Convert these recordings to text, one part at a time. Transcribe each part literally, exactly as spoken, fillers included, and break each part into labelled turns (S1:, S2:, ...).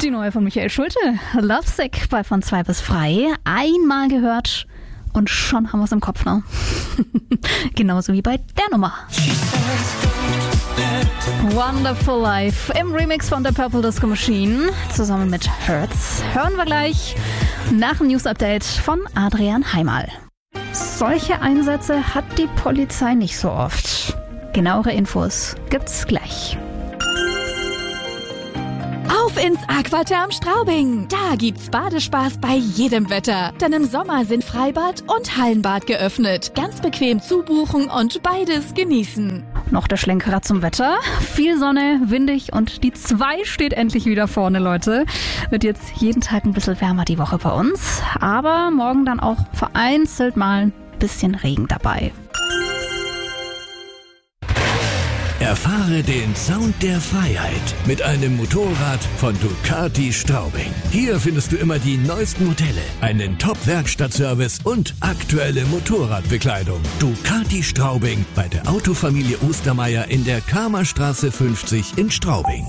S1: Die neue von Michael Schulte. Lovesick bei Von zwei bis frei. Einmal gehört und schon haben wir es im Kopf, ne? Genauso wie bei der Nummer. Wonderful Life im Remix von The Purple Disco Machine zusammen mit Hertz. Hören wir gleich nach dem News-Update von Adrian Heimal. Solche Einsätze hat die Polizei nicht so oft. Genauere Infos gibt's gleich.
S2: Auf ins Aquaterm Straubing. Da gibt's Badespaß bei jedem Wetter. Denn im Sommer sind Freibad und Hallenbad geöffnet. Ganz bequem zubuchen und beides genießen.
S1: Noch der Schlenkerer zum Wetter. Viel Sonne, windig und die zwei steht endlich wieder vorne, Leute. Wird jetzt jeden Tag ein bisschen wärmer die Woche bei uns. Aber morgen dann auch vereinzelt mal ein bisschen Regen dabei.
S3: Erfahre den Sound der Freiheit mit einem Motorrad von Ducati Straubing. Hier findest du immer die neuesten Modelle, einen Top-Werkstattservice und aktuelle Motorradbekleidung. Ducati Straubing bei der Autofamilie Ostermeier in der Kramerstraße fünfzig in Straubing.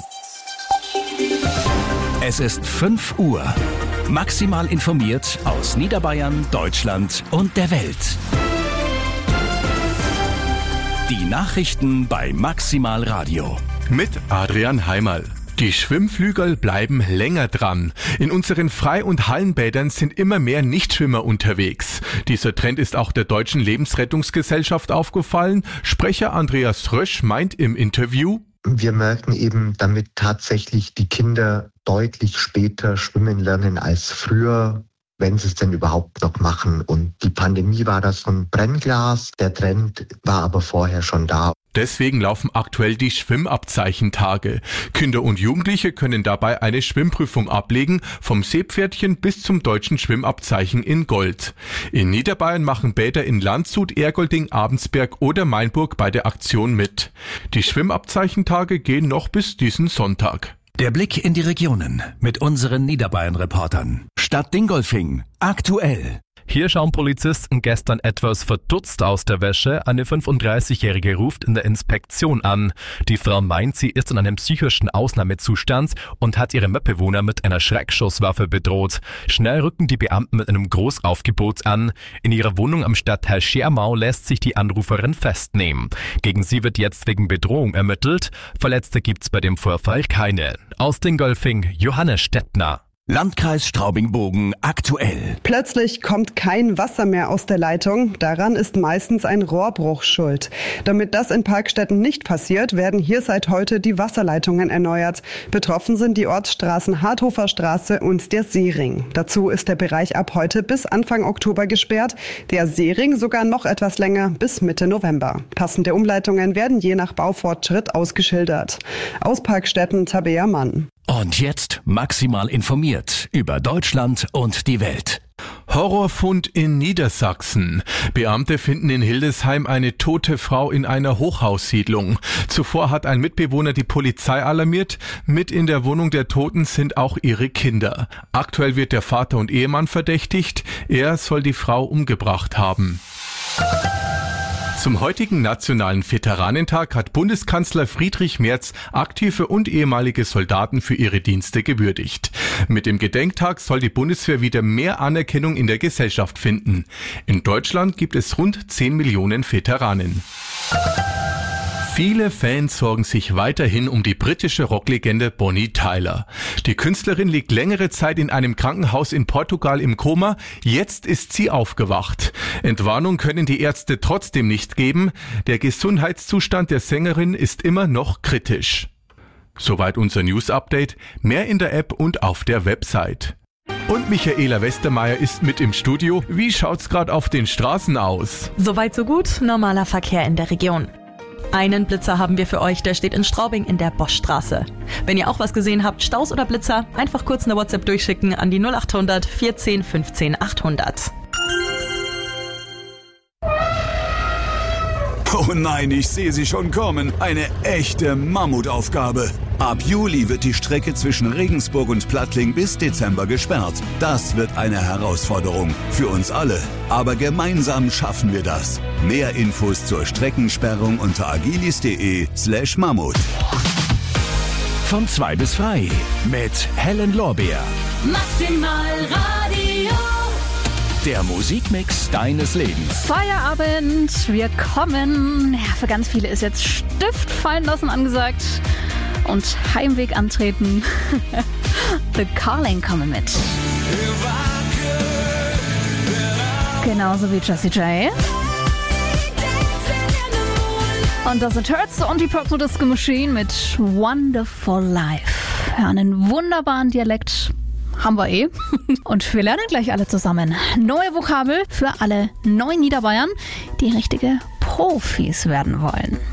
S4: Es ist fünf Uhr. Maximal informiert aus Niederbayern, Deutschland und der Welt. Die Nachrichten bei Maximal Radio.
S5: Mit Adrian Heimal. Die Schwimmflügel bleiben länger dran. In unseren Frei- und Hallenbädern sind immer mehr Nichtschwimmer unterwegs. Dieser Trend ist auch der Deutschen Lebensrettungsgesellschaft aufgefallen. Sprecher Andreas Rösch meint im Interview:
S6: Wir merken eben damit tatsächlich die Kinder deutlich später schwimmen lernen als früher, wenn sie es denn überhaupt noch machen. Und die Pandemie war da so ein Brennglas. Der Trend war aber vorher schon da.
S5: Deswegen laufen aktuell die Schwimmabzeichentage. Kinder und Jugendliche können dabei eine Schwimmprüfung ablegen, vom Seepferdchen bis zum deutschen Schwimmabzeichen in Gold. In Niederbayern machen Bäder in Landshut, Ergolding, Abensberg oder Mainburg bei der Aktion mit. Die Schwimmabzeichentage gehen noch bis diesen Sonntag.
S4: Der Blick in die Regionen mit unseren Niederbayern-Reportern. Stadt Dingolfing. Aktuell.
S7: Hier schauen Polizisten gestern etwas verdutzt aus der Wäsche. Eine fünfunddreißigjährige ruft in der Inspektion an. Die Frau meint, sie ist in einem psychischen Ausnahmezustand und hat ihre Mitbewohner mit einer Schreckschusswaffe bedroht. Schnell rücken die Beamten mit einem Großaufgebot an. In ihrer Wohnung am Stadtteil Schermau lässt sich die Anruferin festnehmen. Gegen sie wird jetzt wegen Bedrohung ermittelt. Verletzte gibt's bei dem Vorfall keine. Aus Dingolfing, Johannes Stettner.
S4: Landkreis Straubing-Bogen aktuell.
S8: Plötzlich kommt kein Wasser mehr aus der Leitung. Daran ist meistens ein Rohrbruch schuld. Damit das in Parkstätten nicht passiert, werden hier seit heute die Wasserleitungen erneuert. Betroffen sind die Ortsstraßen Harthofer Straße und der Seering. Dazu ist der Bereich ab heute bis Anfang Oktober gesperrt. Der Seering sogar noch etwas länger, bis Mitte November. Passende Umleitungen werden je nach Baufortschritt ausgeschildert. Aus Parkstätten Tabea Mann.
S4: Und jetzt maximal informiert über Deutschland und die Welt.
S5: Horrorfund in Niedersachsen. Beamte finden in Hildesheim eine tote Frau in einer Hochhaussiedlung. Zuvor hat ein Mitbewohner die Polizei alarmiert. Mit in der Wohnung der Toten sind auch ihre Kinder. Aktuell wird der Vater und Ehemann verdächtigt. Er soll die Frau umgebracht haben. Zum heutigen Nationalen Veteranentag hat Bundeskanzler Friedrich Merz aktive und ehemalige Soldaten für ihre Dienste gewürdigt. Mit dem Gedenktag soll die Bundeswehr wieder mehr Anerkennung in der Gesellschaft finden. In Deutschland gibt es rund zehn Millionen Veteranen. Viele Fans sorgen sich weiterhin um die britische Rocklegende Bonnie Tyler. Die Künstlerin liegt längere Zeit in einem Krankenhaus in Portugal im Koma. Jetzt ist sie aufgewacht. Entwarnung können die Ärzte trotzdem nicht geben. Der Gesundheitszustand der Sängerin ist immer noch kritisch. Soweit unser News-Update. Mehr in der App und auf der Website. Und Michaela Westermeier ist mit im Studio. Wie schaut's gerade auf den Straßen aus?
S9: Soweit so gut. Normaler Verkehr in der Region. Einen Blitzer haben wir für euch, der steht in Straubing in der Boschstraße. Wenn ihr auch was gesehen habt, Staus oder Blitzer, einfach kurz eine WhatsApp durchschicken an die null acht hundert vierzehn fünfzehn achthundert.
S10: Oh nein, ich sehe sie schon kommen. Eine echte Mammutaufgabe. Ab Juli wird die Strecke zwischen Regensburg und Plattling bis Dezember gesperrt. Das wird eine Herausforderung für uns alle. Aber gemeinsam schaffen wir das. Mehr Infos zur Streckensperrung unter agilis.de slash Mammut.
S4: Von zwei bis frei mit Helen Lorbeer.
S2: Maximal Radio.
S4: Der Musikmix deines Lebens.
S1: Feierabend, wir kommen. Ja, für ganz viele ist jetzt Stift fallen lassen angesagt und Heimweg antreten. The Calling kommen mit. Genauso wie Jessie J. Und das sind Hurts und die Purple Disco Machine mit Wonderful Life. Ja, einen wunderbaren Dialekt haben wir eh. Und wir lernen gleich alle zusammen neue Vokabel für alle neuen Niederbayern, die richtige Profis werden wollen.